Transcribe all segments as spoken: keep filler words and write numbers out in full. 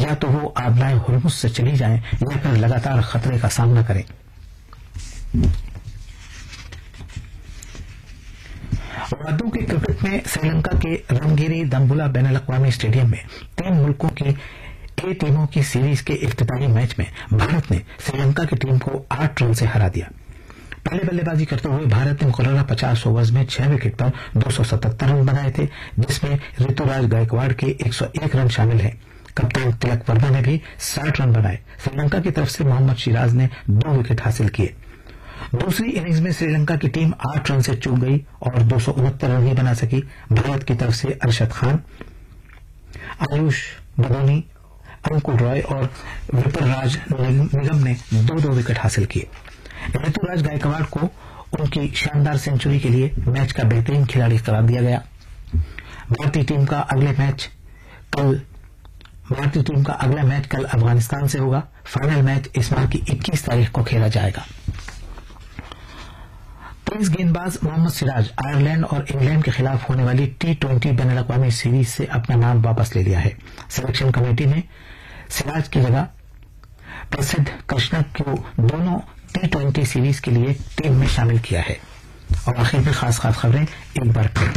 या तो वो आबलाए हुर्मुज से चली जाएं या फिर लगातार खतरे का सामना करें। वादू के क्रिकेट में श्रीलंका के रंगीरी दम्बुला बैनुल-अक़वामी स्टेडियम में तीन मुल्कों की ए टीमों की सीरीज के इफ्तिताही मैच में भारत ने श्रीलंका की टीम को आठ रन से हरा दिया। पहले बल्लेबाजी करते हुए भारत ने मुकर्ररा पचास ओवर्स में छह विकेट पर दो सौ सतहत्तर रन बनाए थे, जिसमें ऋतुराज गायकवाड़ के एक सौ एक रन शामिल हैं। कप्तान तिलक वर्मा ने भी साठ रन बनाए। श्रीलंका की तरफ से मोहम्मद सिराज ने दो विकेट हासिल किए। दूसरी इनिंग्स में श्रीलंका की टीम आठ रन से चूक गई और दो सौ उनहत्तर रन ही बना सकी। भारत की तरफ से अरशद खान, आयुष बदौनी, अंकुल रॉय और विपरराज निगम ने दो दो विकेट हासिल किए। ऋतुराज गायकवाड़ को उनकी शानदार सेंचुरी के लिए मैच का बेहतरीन खिलाड़ी करार दिया गया। भारतीय टीम का अगले मैच कल भारतीय टीम का अगला मैच कल अफगानिस्तान से होगा। फाइनल मैच इस माह की इक्कीस तारीख को खेला जाएगा। तेज गेंदबाज मोहम्मद सिराज आयरलैंड और इंग्लैंड के खिलाफ होने वाली टी ट्वेंटी बैनुल-अक़वामी सीरीज से अपना नाम वापस ले लिया है। सिलेक्शन कमेटी ने सिराज की जगह प्रसिद्ध कृष्णा को दोनों टी ट्वेंटी सीरीज के लिए टीम में शामिल किया है। और आखिर में खास खास खबरें एक बार फिर।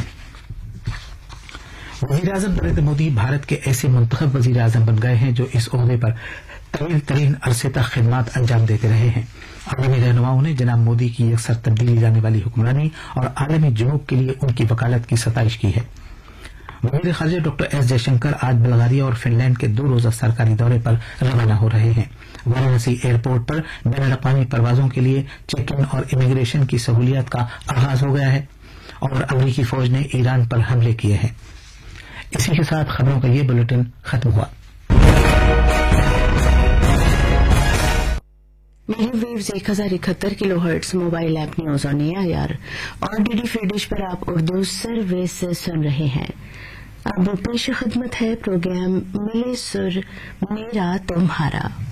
वजीर आजम नरेंद्र मोदी भारत के ऐसे मुंतखब वजीर आजम बन गए हैं जो इस ओहदे पर तवील तरीन अरसे तक खिदमात अंजाम देते रहे हैं। आलमी रहनुमाओं ने जनाब मोदी की अक्सर तब्दीली लाने वाली हुक्मरानी और आलमी जुनूब के लिए उनकी वकालत की सताइश की है। वजीर खारजा डॉक्टर एस जयशंकर आज बुल्गारिया और फिनलैंड के दो रोजा सरकारी दौरे पर रवाना हो रहे हैं। वाराणसी एयरपोर्ट पर बैनुल-अक़वामी परवाजों के लिए चेक इन और इमिग्रेशन की सहूलियत का आगाज हो गया है और अमरीकी फौज ने ईरान पर हमले किए हैं। इसी के साथ खबरों का ये बुलेटिन खत्म हुआ। मीडियम वेव्स एक हजार इकहत्तर kilo hertz mobile app news on AIR और डीडी फ्री डिश पर आप उर्दू सर्विस से सुन रहे हैं। अब पेश खिदमत है प्रोग्राम मिले सुर मेरा तुम्हारा।